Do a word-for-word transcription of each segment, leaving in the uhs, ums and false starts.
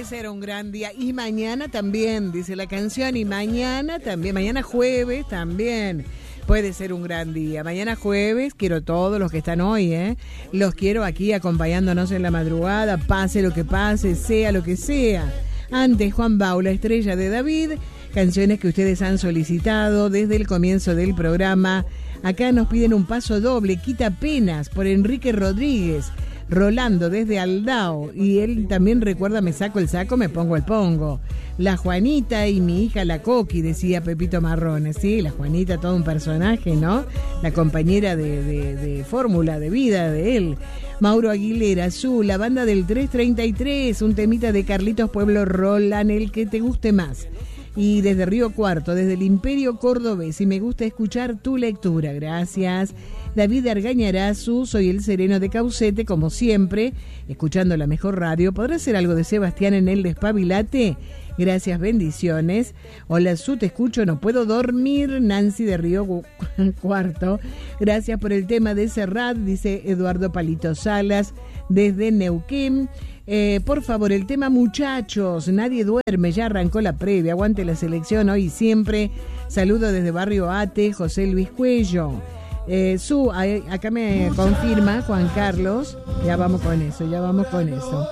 ser un gran día. Y mañana también, dice la canción. Y mañana también, mañana jueves también puede ser un gran día. Mañana jueves, quiero todos los que están hoy, ¿eh? Los quiero aquí acompañándonos en la madrugada, pase lo que pase, sea lo que sea. Antes, Juan Baula, Estrella de David, canciones que ustedes han solicitado desde el comienzo del programa. Acá nos piden un paso doble, Quita Penas, por Enrique Rodríguez. Rolando desde Aldao, y él también recuerda Me saco el saco, me pongo el pongo. La Juanita y mi hija la Coqui, decía Pepito Marrones. Sí, la Juanita, todo un personaje, ¿no? La compañera de, de, de fórmula, de vida de él. Mauro Aguilera, Su, la banda del tres treinta y tres, un temita de Carlitos Pueblo, Roland, el que te guste más. Y desde Río Cuarto, desde el Imperio Cordobés, y me gusta escuchar tu lectura, gracias. David Argañarazu, soy el sereno de Caucete, como siempre, escuchando la mejor radio. ¿Podrá ser algo de Sebastián en el Despabilate? Gracias, bendiciones. Hola, Su, te escucho, no puedo dormir. Nancy de Río Cuarto, gracias por el tema de Serrat, dice Eduardo Palito Salas, desde Neuquén. Eh, por favor, el tema Muchachos, nadie duerme, ya arrancó la previa, aguante la selección hoy y siempre. Saludo desde Barrio Ate, José Luis Cuello. Eh, Su, a, acá me confirma Juan Carlos, ya vamos con eso, ya vamos con eso.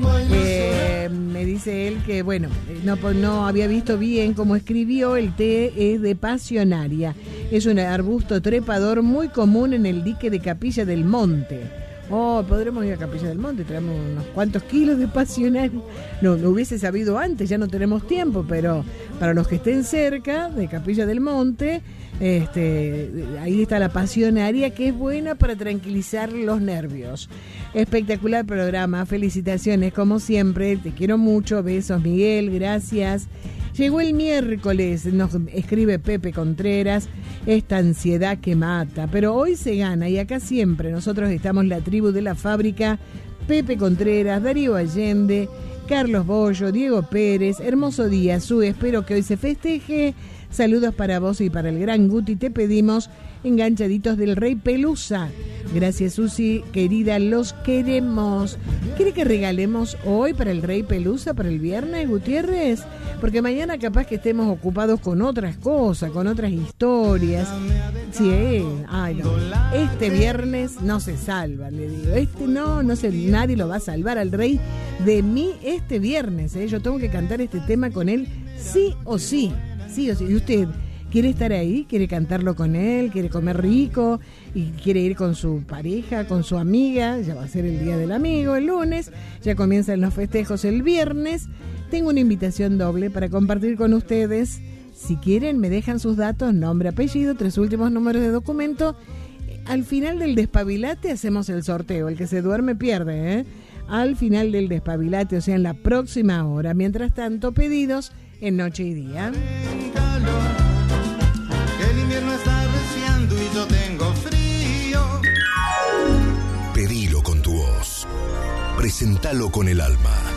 Eh, me dice él que, bueno, no, no había visto bien cómo escribió, el té es de pasionaria. Es un arbusto trepador muy común en el dique de Capilla del Monte. Oh, podremos ir a Capilla del Monte, traemos unos cuantos kilos de pasionaria. No, lo hubiese sabido antes, ya no tenemos tiempo, pero para los que estén cerca de Capilla del Monte, este, ahí está la pasionaria, que es buena para tranquilizar los nervios. Espectacular programa, felicitaciones como siempre, te quiero mucho, besos Miguel, gracias. Llegó el miércoles, nos escribe Pepe Contreras, esta ansiedad que mata, pero hoy se gana y acá siempre nosotros estamos la tribu de la fábrica. Pepe Contreras, Darío Allende, Carlos Bollo, Diego Pérez, hermoso día, Su, espero que hoy se festeje. Saludos para vos y para el gran Guti, te pedimos enganchaditos del Rey Pelusa. Gracias, Susi, querida, los queremos. ¿Quiere que regalemos hoy para el Rey Pelusa, para el viernes, Gutiérrez? Porque mañana capaz que estemos ocupados con otras cosas, con otras historias. Sí, eh. Ay, no. Este viernes no se salva, le digo. Este no, no sé, nadie lo va a salvar al Rey de mí este viernes. ¿eh? Yo tengo que cantar este tema con él sí o sí. Sí o sí. ¿Y usted quiere estar ahí? ¿Quiere cantarlo con él? ¿Quiere comer rico? ¿Y quiere ir con su pareja, con su amiga? Ya va a ser el Día del Amigo el lunes. Ya comienzan los festejos el viernes. Tengo una invitación doble para compartir con ustedes. Si quieren, me dejan sus datos, nombre, apellido, tres últimos números de documento. Al final del Despabilate hacemos el sorteo. El que se duerme pierde, ¿eh? Al final del Despabilate, o sea, en la próxima hora. Mientras tanto, pedidos en Noche y Día. El invierno está arreciando y yo tengo frío. Pedilo con tu voz. Presentalo con el alma.